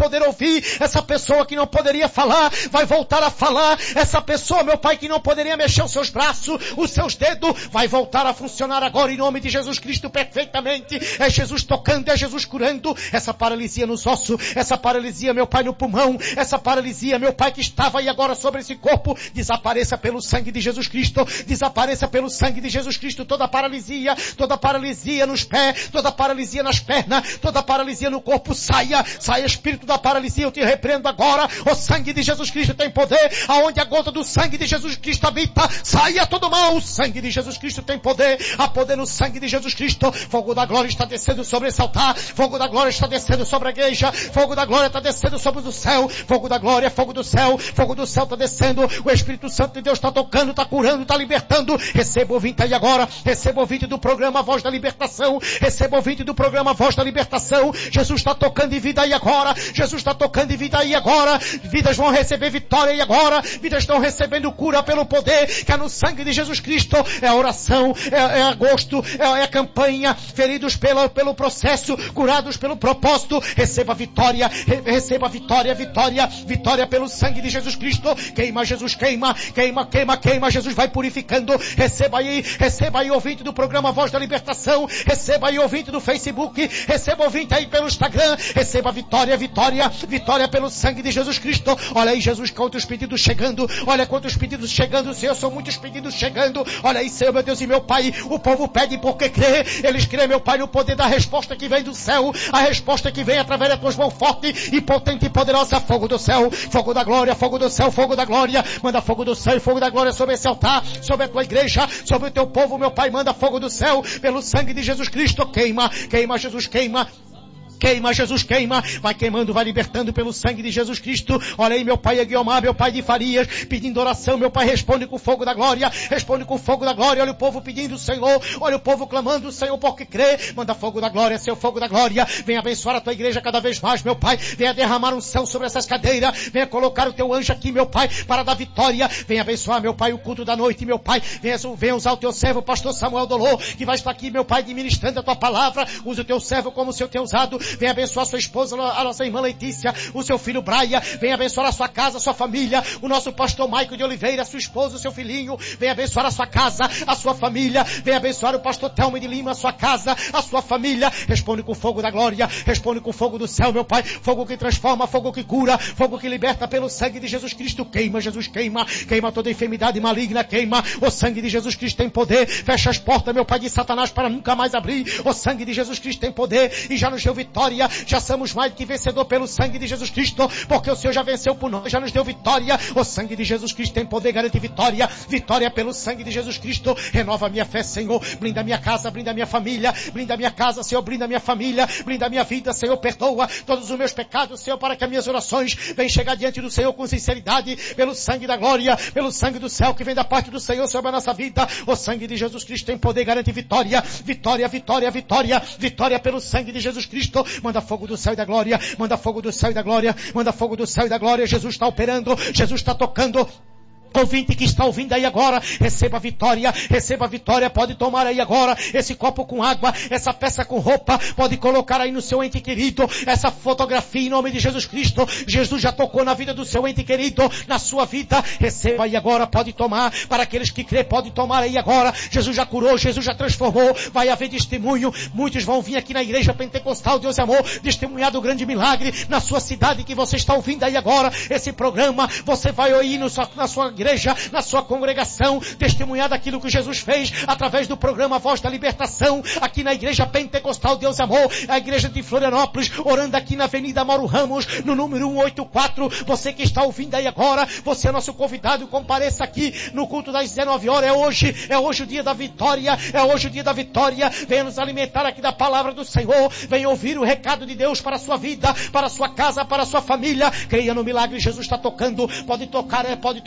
poder ouvir, essa pessoa que não poderia falar, vai voltar a falar, essa pessoa, meu Pai, que não poderia mexer os seus braços, os seus dedos, vai voltar a funcionar agora em nome de Jesus Cristo perfeitamente. É Jesus tocando, é Jesus curando essa paralisia nos ossos, essa paralisia, meu Pai, no pulmão, essa paralisia, meu Pai, que estava aí agora sobre esse corpo, desapareça pelo sangue de Jesus Cristo, desapareça pelo sangue de Jesus Cristo toda paralisia nos pés, toda paralisia nas pernas, toda paralisia no corpo, saia espírito da paralisia, eu te repreendo agora, o sangue de Jesus Cristo tem poder, aonde a gota do sangue de Jesus Cristo habita, saia todo mal, o sangue de Jesus Cristo tem poder, há poder no sangue de Jesus Cristo, fogo da glória está descendo sobre esse altar, fogo da glória está descendo sobre a igreja, fogo da glória está descendo sobre o céu, fogo da glória, fogo do céu está descendo, o Espírito Santo de Deus está tocando, está curando, está libertando, receba o ouvinte aí agora, receba o ouvinte do programa Voz da Libertação, receba o ouvinte do programa Voz da Libertação, Jesus está tocando em vida aí agora, Jesus está tocando em vida aí agora, vidas vão receber vitória aí agora, vidas estão recebendo cura pelo poder que é no sangue de Jesus Cristo, é a oração, é agosto, é a campanha, feridos pelo processo, curados pelo propósito, receba vitória, vitória pelo sangue de Jesus Cristo, queima Jesus, queima, Jesus vai purificando, receba aí ouvinte do programa Voz da Libertação, receba aí ouvinte do Facebook, receba ouvinte aí pelo Instagram, receba vitória pelo sangue de Jesus Cristo, olha aí Jesus, quantos pedidos chegando, olha quantos pedidos chegando, Senhor, são muitos pedidos chegando, olha aí Senhor, meu Deus e meu Pai, o povo pede porque crê, eles creem, meu Pai, no poder da resposta que vem do céu, a resposta que vem através da tua mão forte e potente e poderosa, fogo do céu, fogo da glória, fogo do céu, fogo da glória, manda fogo do céu e fogo da glória sobre esse altar, sobre a tua igreja, sobre o teu povo, meu Pai, manda fogo do céu, pelo sangue de Jesus Cristo, queima Jesus, queima Jesus, queima, vai queimando, vai libertando pelo sangue de Jesus Cristo, olha aí meu Pai Aguiomar, meu Pai de Farias, pedindo oração, meu Pai, responde com fogo da glória, olha o povo pedindo, Senhor, olha o povo clamando, Senhor, porque crê, manda fogo da glória, seu fogo da glória, venha abençoar a tua igreja cada vez mais, meu Pai, venha derramar unção sobre essas cadeiras, venha colocar o teu anjo aqui, meu Pai, para dar vitória, venha abençoar, meu Pai, o culto da noite, meu Pai, venha usar o teu servo, pastor Samuel Dolô, que vai estar aqui, meu Pai, administrando a tua palavra, usa o teu servo como o Senhor tem usado, venha abençoar sua esposa, a nossa irmã Letícia, o seu filho Braia, venha abençoar a sua casa, a sua família, o nosso pastor Maico de Oliveira, a sua esposa, o seu filhinho, venha abençoar a sua casa, a sua família, venha abençoar o pastor Telmo de Lima, a sua casa, a sua família, responde com fogo da glória, responde com fogo do céu, meu Pai, fogo que transforma, fogo que cura, fogo que liberta pelo sangue de Jesus Cristo, queima Jesus, queima toda enfermidade maligna, queima, o sangue de Jesus Cristo tem poder, fecha as portas, meu Pai, de Satanás para nunca mais abrir, o sangue de Jesus Cristo tem poder e já nos deu vitória, já somos mais do que vencedor pelo sangue de Jesus Cristo, porque o Senhor já venceu por nós, já nos deu vitória, o sangue de Jesus Cristo tem poder, garante vitória pelo sangue de Jesus Cristo, renova a minha fé, Senhor, blinda a minha casa, blinda a minha família, blinda a minha casa, Senhor, blinda a minha família, blinda a minha vida, Senhor, perdoa todos os meus pecados, Senhor, para que as minhas orações venham chegar diante do Senhor com sinceridade, pelo sangue da glória, pelo sangue do céu que vem da parte do Senhor sobre a nossa vida, o sangue de Jesus Cristo tem poder, garante vitória pelo sangue de Jesus Cristo, manda fogo do céu e da glória, manda fogo do céu e da glória, manda fogo do céu e da glória, Jesus está operando, Jesus está tocando, ouvinte que está ouvindo aí agora, receba vitória, pode tomar aí agora esse copo com água, essa peça com roupa, pode colocar aí no seu ente querido, essa fotografia em nome de Jesus Cristo, Jesus já tocou na vida do seu ente querido, na sua vida, receba aí agora, pode tomar, para aqueles que crê, pode tomar aí agora, Jesus já curou, Jesus já transformou, vai haver testemunho, muitos vão vir aqui na igreja pentecostal, Deus é amor, testemunhar do grande milagre, na sua cidade que você está ouvindo aí agora, esse programa, você vai ouvir na sua igreja, na sua congregação, testemunhar daquilo que Jesus fez através do programa Voz da Libertação, aqui na igreja pentecostal Deus Amor, a igreja de Florianópolis, orando aqui na Avenida Mauro Ramos, no número 184, você que está ouvindo aí agora, você é nosso convidado, compareça aqui no culto das 19 horas, é hoje o dia da vitória, venha nos alimentar aqui da palavra do Senhor, venha ouvir o recado de Deus para a sua vida, para a sua casa, para a sua família, creia no milagre, Jesus está tocando, pode tocar, pode tomar aí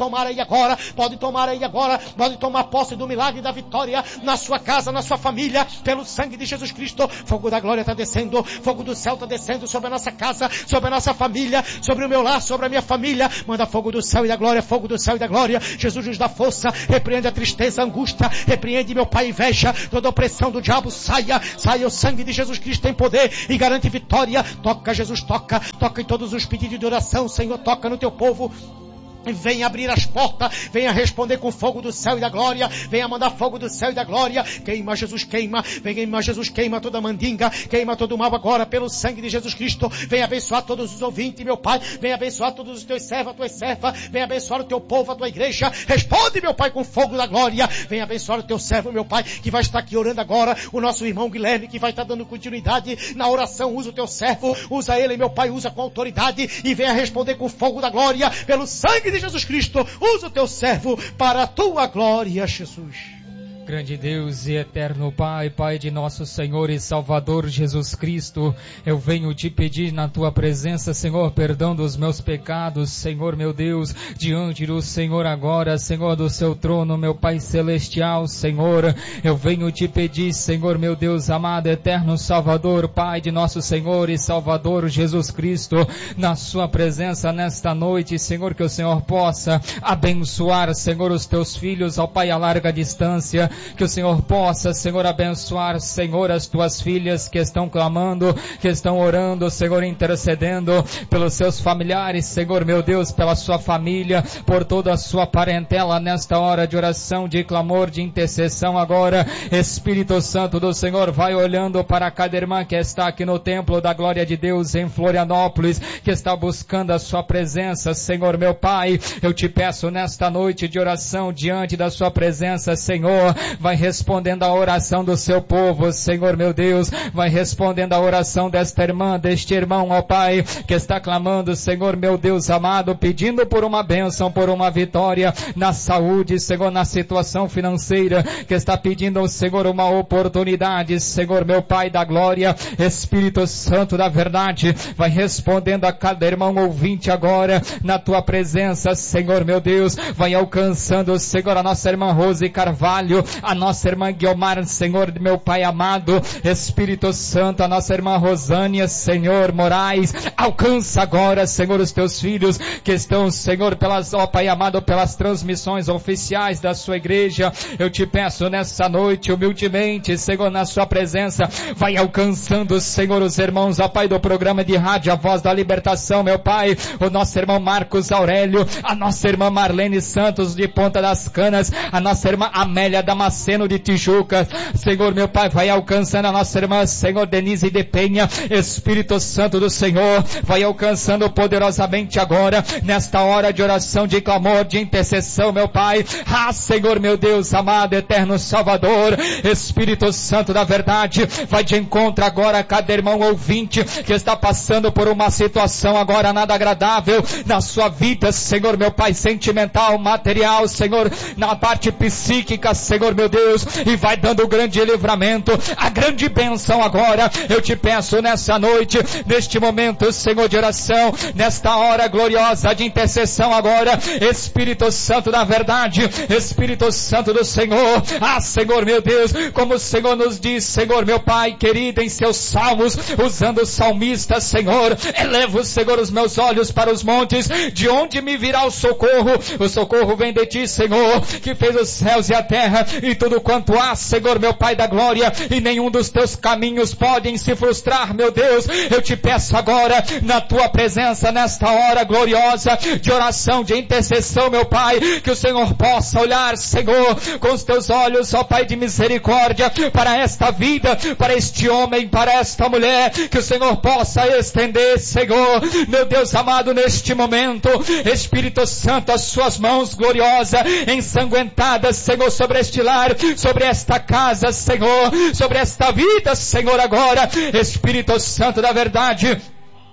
agora, pode tomar aí agora, pode tomar posse do milagre e da vitória na sua casa, na sua família, pelo sangue de Jesus Cristo. Fogo da glória está descendo, fogo do céu está descendo sobre a nossa casa, sobre a nossa família, sobre o meu lar, sobre a minha família. Manda fogo do céu e da glória, fogo do céu e da glória. Jesus nos dá força, repreende a tristeza, a angústia, repreende, meu Pai, inveja, toda opressão do diabo, saia o sangue de Jesus Cristo tem poder e garante vitória. Toca, Jesus, toca em todos os pedidos de oração, Senhor, toca no teu povo. Venha abrir as portas, venha responder com fogo do céu e da glória, venha mandar fogo do céu e da glória. Queima, Jesus, queima, venha, Jesus, queima toda mandinga, queima todo o mal agora pelo sangue de Jesus Cristo. Venha abençoar todos os ouvintes, meu Pai, venha abençoar todos os teus servos, as tuas servas, venha abençoar o teu povo, a tua igreja. Responde, meu Pai, com fogo da glória. Venha abençoar o teu servo, meu Pai, que vai estar aqui orando agora, o nosso irmão Guilherme, que vai estar dando continuidade na oração. Usa o teu servo, usa ele, meu Pai, usa com autoridade e venha responder com fogo da glória pelo sangue de Jesus Cristo. Usa o teu servo para a tua glória, Jesus. Grande Deus e eterno Pai, Pai de nosso Senhor e Salvador Jesus Cristo, eu venho te pedir na tua presença, Senhor, perdão dos meus pecados, Senhor meu Deus, diante do Senhor agora, Senhor, do seu trono, meu Pai celestial, Senhor, eu venho te pedir, Senhor meu Deus amado, eterno Salvador, Pai de nosso Senhor e Salvador Jesus Cristo, na sua presença nesta noite, Senhor, que o Senhor possa abençoar, Senhor, os teus filhos, ó Pai, a larga distância, que o Senhor possa, Senhor, abençoar, Senhor, as tuas filhas que estão clamando, que estão orando, Senhor, intercedendo pelos seus familiares, Senhor, meu Deus, pela sua família, por toda a sua parentela nesta hora de oração, de clamor, de intercessão agora. Espírito Santo do Senhor, vai olhando para cada irmã que está aqui no templo da glória de Deus em Florianópolis, que está buscando a sua presença, Senhor, meu Pai, eu te peço nesta noite de oração diante da sua presença, Senhor, vai respondendo a oração do seu povo, Senhor meu Deus, vai respondendo a oração desta irmã, deste irmão, ó Pai, que está clamando, Senhor meu Deus amado, pedindo por uma bênção, por uma vitória na saúde, Senhor, na situação financeira, que está pedindo ao Senhor uma oportunidade, Senhor meu Pai da glória. Espírito Santo da verdade, vai respondendo a cada irmão ouvinte agora, na tua presença, Senhor meu Deus, vai alcançando, Senhor, a nossa irmã Rose Carvalho, a nossa irmã Guiomar, Senhor, meu Pai amado, Espírito Santo, a nossa irmã Rosânia, Senhor Moraes, alcança agora, Senhor, os teus filhos que estão, Senhor, pelas, ó Pai amado, pelas transmissões oficiais da sua igreja. Eu te peço nessa noite, humildemente, Senhor, na sua presença, vai alcançando, Senhor, os irmãos, ó Pai, do programa de rádio A Voz da Libertação, meu Pai, o nosso irmão Marcos Aurélio, a nossa irmã Marlene Santos de Ponta das Canas, a nossa irmã Amélia Damasceno de Tijuca, Senhor meu Pai, vai alcançando a nossa irmã, Senhor, Denise de Penha. Espírito Santo do Senhor, vai alcançando poderosamente agora, nesta hora de oração, de clamor, de intercessão, meu Pai. Senhor meu Deus amado, eterno Salvador, Espírito Santo da verdade, vai de encontro agora a cada irmão ouvinte que está passando por uma situação agora nada agradável na sua vida, Senhor meu Pai, sentimental, material, Senhor, na parte psíquica, Senhor meu Deus, e vai dando o grande livramento, a grande bênção agora. Eu te peço nessa noite, neste momento, Senhor, de oração, nesta hora gloriosa de intercessão agora, Espírito Santo da verdade, Espírito Santo do Senhor, Senhor meu Deus, como o Senhor nos diz, Senhor meu Pai querido, em seus salmos, usando o salmista, Senhor, elevo, Senhor, os meus olhos para os montes, de onde me virá o socorro vem de ti, Senhor, que fez os céus e a terra, e tudo quanto há, Senhor meu Pai da glória, e nenhum dos teus caminhos podem se frustrar, meu Deus. Eu te peço agora, na tua presença, nesta hora gloriosa de oração, de intercessão, meu Pai, que o Senhor possa olhar, Senhor, com os teus olhos, ó Pai de misericórdia, para esta vida, para este homem, para esta mulher, que o Senhor possa estender, Senhor, meu Deus amado, neste momento, Espírito Santo, as suas mãos gloriosas, ensanguentadas, Senhor, sobre este lar, sobre esta casa, Senhor, sobre esta vida, Senhor, agora, Espírito Santo da verdade,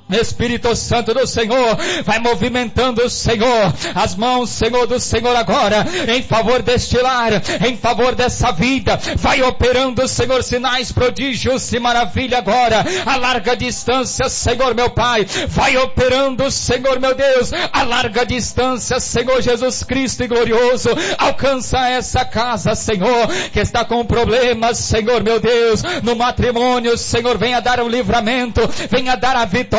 Espírito Santo do Senhor, vai movimentando, Senhor, as mãos, Senhor, do Senhor agora, em favor deste lar, em favor dessa vida, vai operando, Senhor, sinais, prodígios e maravilha agora, a larga distância, Senhor meu Pai, vai operando, Senhor meu Deus, a larga distância, Senhor Jesus Cristo e glorioso, alcança essa casa, Senhor, que está com problemas, Senhor meu Deus, no matrimônio, Senhor, venha dar o livramento, venha dar a vitória,